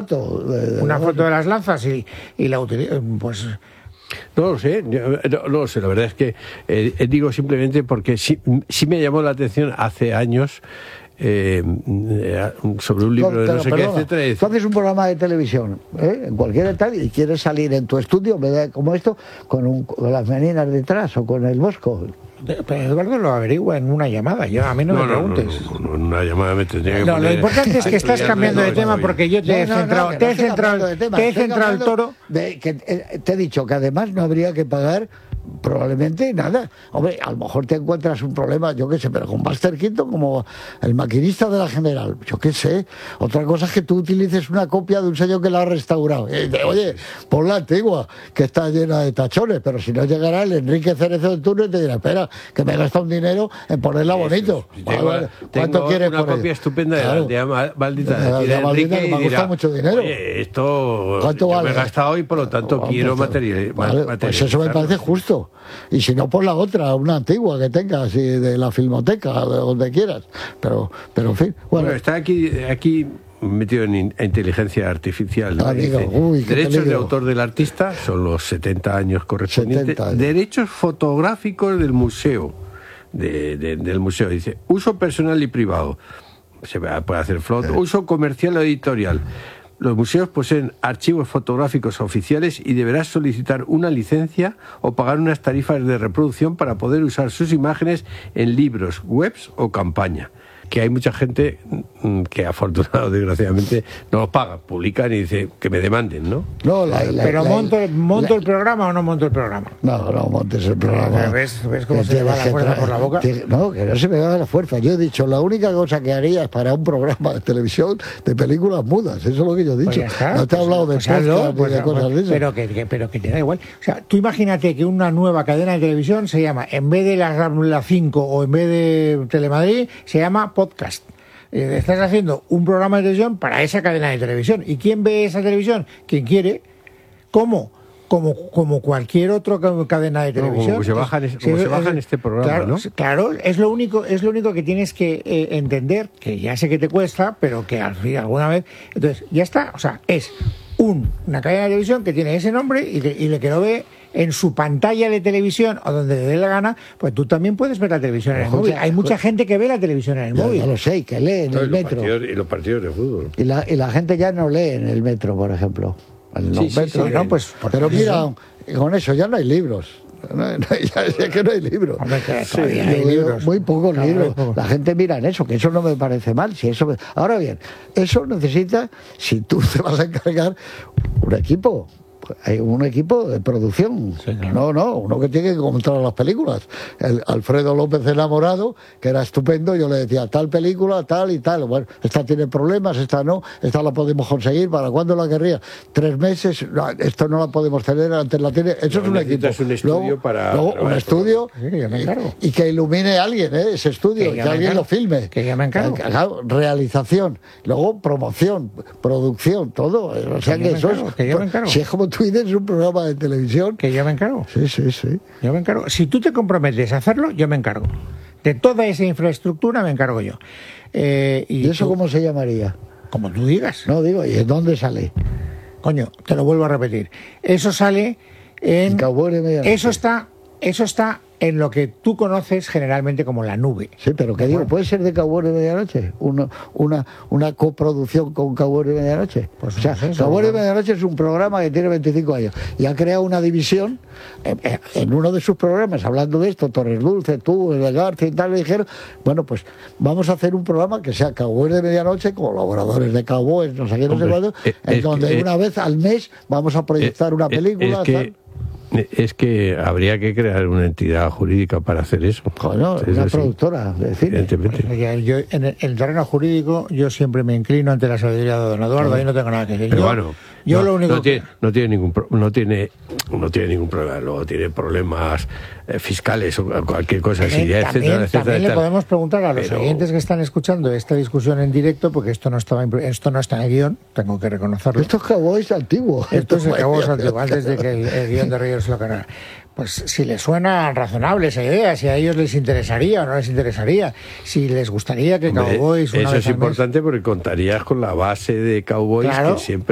foto. Una foto de las lanzas y la utilizo, pues... No lo sé, no lo sé. La verdad es que digo simplemente porque sí me llamó la atención hace años sobre un libro de no sé qué, etcétera. Tú haces un programa de televisión, en cualquier tal, y quieres salir en tu estudio, como esto, con las meninas detrás o con el Bosco. Pero Eduardo lo averigua en una llamada. A mí no me preguntes. No, en una llamada me tendría que poner... Lo importante es que estás cambiando de tema porque yo te he centrado el toro. Te he dicho que además no habría que pagar probablemente nada. Hombre, a lo mejor te encuentras un problema, yo qué sé, pero con Buster Keaton como el maquinista de la General, yo qué sé. Otra cosa es que tú utilices una copia de un sello que la ha restaurado. Oye, pon la antigua, que está llena de tachones, pero si no llegará el Enrique Cerezo del turno y te dirá, espera, que me he gastado un dinero en ponerla bonito. ¿Cuánto quieres por una copia estupenda de la aldea maldita de Enrique, que me ha costado mucho dinero. Oye, esto ¿cuánto vale? Me he gastado y por lo tanto quiero material. Pues eso me parece justo. Y si no, por la otra, una antigua que tengas, de la Filmoteca, de donde quieras. Pero en fin. Bueno, está aquí metido en inteligencia artificial. Derechos de autor del artista son los 70 años correspondientes. 70 años. Derechos fotográficos del museo. Del museo. Dice, uso personal y privado. Se puede hacer foto. Uso comercial o editorial. Los museos poseen archivos fotográficos oficiales y deberás solicitar una licencia o pagar unas tarifas de reproducción para poder usar sus imágenes en libros, webs o campaña. Que hay mucha gente que afortunadamente, desgraciadamente, no los paga, publican y dice que me demanden, ¿no? Pero ¿monto el programa o no monto el programa? No montes el programa. ¿Ves cómo se le va la fuerza por la boca? No, que no se me va la fuerza. Yo he dicho, la única cosa que haría es para un programa de televisión de películas mudas. Eso es lo que yo he dicho. Pues no te he hablado de podcast ni de cosas de esas. Pero que te da igual. O sea, tú imagínate que una nueva cadena de televisión se llama, en vez de la 5 o en vez de Telemadrid, se llama podcast. Estás haciendo un programa de televisión para esa cadena de televisión. ¿Y quién ve esa televisión? Quien quiere. ¿Cómo? Como cualquier otra cadena de televisión. Como se baja en este programa, claro, ¿no? Claro, es lo único que tienes que entender, que ya sé que te cuesta, pero que al fin alguna vez... Entonces, ya está. O sea, es una cadena de televisión que tiene ese nombre y le que lo ve en su pantalla de televisión o donde le dé la gana, pues tú también puedes ver la televisión en el móvil. Hay mucha gente que ve la televisión en el móvil. Ya lo sé, y que lee en el metro. Y los partidos de fútbol. Y la gente ya no lee en el metro, por ejemplo. Pero mira, con eso ya no hay libros. Ya sé que no hay libros. Hay libros. Muy pocos libros. La gente mira en eso, que eso no me parece mal. Ahora bien, eso necesita, si tú te vas a encargar, un equipo. Hay un equipo de producción. Sí, claro. Uno que tiene que controlar las películas. El Alfredo López Enamorado, que era estupendo, yo le decía, tal película, tal y tal. Bueno, esta tiene problemas, esta no, esta la podemos conseguir, ¿para cuándo la querría? 3 meses, no, esto no la podemos tener, antes la tiene. Eso es un equipo. Un estudio luego un estudio y que ilumine a alguien, ese estudio, que alguien lo filme. Que ya me encargo. Realización, luego promoción, producción, todo. O sea que eso es. Si es como tú dices, un programa de televisión. Que yo me encargo. Sí. Yo me encargo. Si tú te comprometes a hacerlo, yo me encargo. De toda esa infraestructura me encargo yo. ¿Y eso cómo se llamaría? Como tú digas. No, digo, ¿y en dónde sale? Coño, te lo vuelvo a repetir. Eso sale en... Eso está en lo que tú conoces generalmente como la nube. Sí, pero ¿qué digo? ¿Puede ser de Cowboy de Medianoche? ¿Una coproducción con Cowboy de Medianoche? Pues o sea, Cowboy de Medianoche es un programa que tiene 25 años y ha creado una división en uno de sus programas, hablando de esto, Torres Dulce, tú, el García y tal, le dijeron, bueno, pues vamos a hacer un programa que sea Cowboy de Medianoche, colaboradores de Cowboys, no sé qué, no sé cuándo, en donde una vez al mes vamos a proyectar una película. Es que habría que crear una entidad jurídica para hacer eso. Bueno, una productora de cine. Yo, en el terreno jurídico, yo siempre me inclino ante la sabiduría de don Eduardo, ahí no tengo nada que decir. Pero no tiene ningún problema, luego tiene problemas fiscales o cualquier cosa así, etcétera. También le podemos preguntar a los oyentes que están escuchando esta discusión en directo, porque esto no está en el guión, tengo que reconocerlo. Esto es Cowboys antiguo. Esto es el Cowboys antiguo, antes de que el guión de Ríos lo cargara. Pues si les suena razonable esa idea, si a ellos les interesaría o no les interesaría, si les gustaría que Cowboys... Eso es importante porque contarías con la base de Cowboys, claro, que siempre